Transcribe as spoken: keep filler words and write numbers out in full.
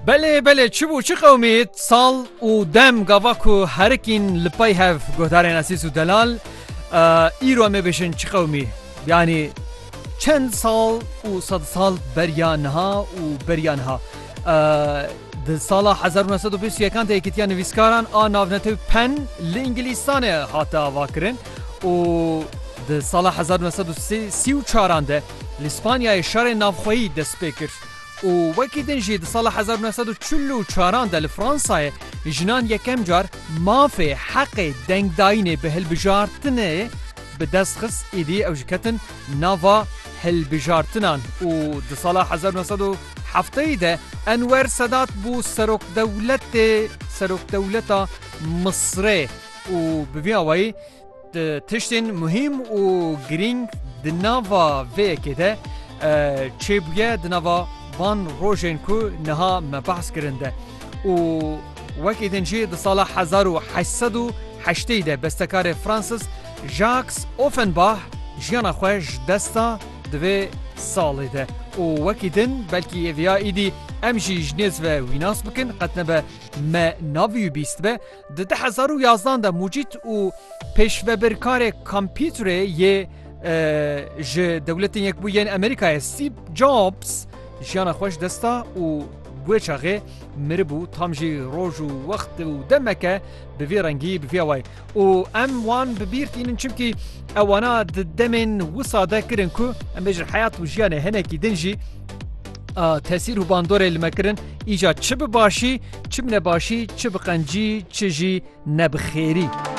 بله بله چی بو چی قومی سال و دم گاوا کو هرکین لپای هف گهدارین اسیس و دلال ایرو همه بشن چی قومی یعنی چند سال و صد سال بریانها و بریانها د سال هزار و نهصد و بیست و یک تا یکیتیا نویسکاران آ ناونته پن لانگلیستان هاتا واکرن و د سال هزار و نهصد و سی و چهار ده لاسپانیای شهر نافخویی دست بکر و وکی دنجی د سال هزار و نهصد و چهل و چهار ده لفرانسای جنان یکم جار مافی حق دنگداینه به هلبجارتنه به دست خص ایدی اوجکتن ناوا هلبجارتنان و د سال هزار و نهصد و هفته ده انور سادات بو سروک دولت سروک دولتا مصر و ببیاوی تشتین مهم و گرینگ د ناوا وی ده چه بویه د ناوا وان روژن کو نها مبحث کرنده و وکی دنجی د سال هزار و هشتصد و هشت ده بستکار فرانسیس ژاکس اوفنباخ جیانا خوش دستا دوی سال ده و وکی دن بلکی ویا ایدی امجی جنیز و ویناس بکن قد نبه ما ناویو بیست به ده ده هزار و یازدان ده موجید و پیش و برکار کامپیوتره یه ج دولت یک بوین امریکای ستیو جابز جیانا خوش دستا و بوی چاقه مربو تامجی روز و وقت و دمکه بوی رنگی بوی وای و ام وان ببیرتینن چمکی اوانا دمن وصاده کرن که ام بجر حیات و جیانه هنکی دنجی تأثیر و باندوره المکرن ایجا چه بباشی چه بنباشی چه بقنجی چه جی نبخیری